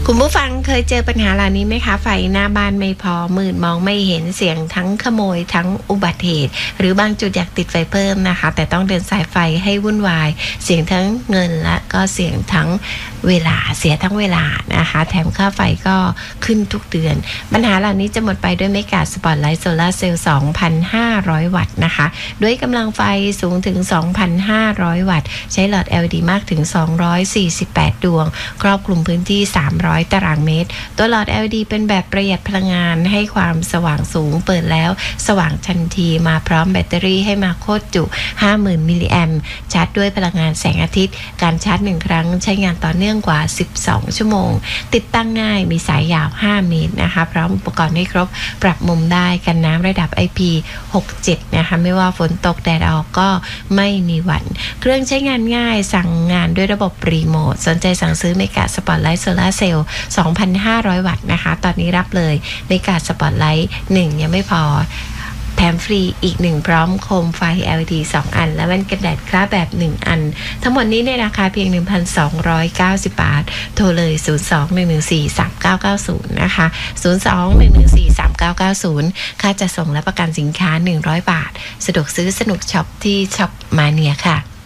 คุณผู้ฟังเคยเจอปัญหาเหล่านี้ไหมคะไฟหน้าบ้านไม่พอมืดมองไม่เห็นเสียงทั้งขโมยทั้งอุบัติเหตุหรือบางจุดอยากติดไฟเพิ่มนะคะแต่ต้องเดินสายไฟให้วุ่นวายเสียงทั้งเงินและก็เสียงทั้งเวลาเสียทั้งเวลานะคะแถมค่าไฟก็ขึ้นทุกเดือนปัญหาเหล่านี้จะหมดไปด้วยเมกาสปอตไลท์โซลาร์เซลล์ 2,500 วัตต์นะคะด้วยกำลังไฟสูงถึง 2,500 วัตต์ใช้หลอด LED มากถึง248ดวงครอบคลุมพื้นที่300 ตารางเมตรตัวหลอด LED เป็นแบบประหยัดพลังงานให้ความสว่างสูงเปิดแล้วสว่างทันทีมาพร้อมแบตเตอรี่ให้มาโคตรจุ 50,000 มิลลิแอมป์ชาร์จด้วยพลังงานแสงอาทิตย์การชาร์จ1ครั้งใช้งานต่อเนื่องกว่า12ชั่วโมงติดตั้งง่ายมีสายยาว5เมตรนะคะพร้อมอุปกรณ์ให้ครบปรับมุมได้กันน้ำระดับ IP67 นะคะไม่ว่าฝนตกแดดออกก็ไม่มีหวั่นเครื่องใช้งานง่ายสั่งงานด้วยระบบรีโมทสนใจสั่งซื้อเมกาสปอตไลท์โซลาร์เซลล์ 2,500 วัตต์นะคะตอนนี้รับเลยเมกาสปอตไลท์1ยังไม่พอแถมฟรีอีก1พร้อมโคมไฟ LED 2 อันและแว่นกันแดดคล้าแบบ1อันทั้งหมดนี้ในราคาเพียง 1,290 บาทโทรเลย 02-114-3990 นะคะ 02-114-3990 ค่าจัดส่งและประกันสินค้า100 บาทสะดวกซื้อสนุกช็อปที่ช็อปมาเนียค่ะ